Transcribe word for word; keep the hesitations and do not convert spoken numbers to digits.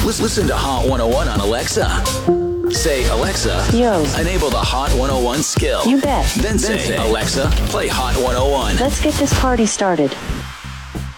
Listen, listen to Hot one oh one on Alexa. Say, Alexa, Yo. enable the Hot one oh one skill. You bet. Then say, Alexa, play Hot one oh one. Let's get this party started.